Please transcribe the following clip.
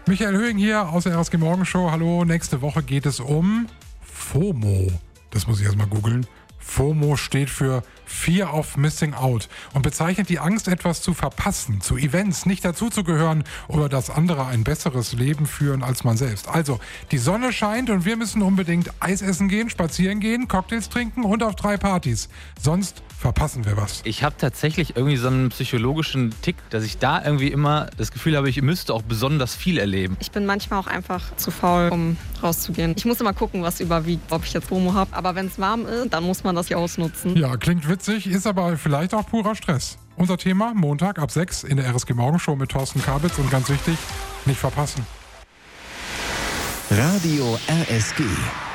Michael Höhing hier aus der RSG Morgenshow. Hallo, nächste Woche geht es um FOMO. Das muss ich erstmal googeln. FOMO steht für Fear of Missing Out und bezeichnet die Angst, etwas zu verpassen, zu Events nicht dazuzugehören oder dass andere ein besseres Leben führen als man selbst. Also, die Sonne scheint und wir müssen unbedingt Eis essen gehen, spazieren gehen, Cocktails trinken und auf 3 Partys. Sonst verpassen wir was. Ich habe tatsächlich irgendwie so einen psychologischen Tick, dass ich da irgendwie immer das Gefühl habe, ich müsste auch besonders viel erleben. Ich bin manchmal auch einfach zu faul, um rauszugehen. Ich muss immer gucken, was überwiegt, ob ich jetzt FOMO habe. Aber wenn es warm ist, dann muss man das ja ausnutzen. Ja, klingt witzig, ist aber vielleicht auch purer Stress. Unser Thema Montag ab 6 in der RSG Morgenshow mit Thorsten Kabitz und ganz wichtig, nicht verpassen. Radio RSG.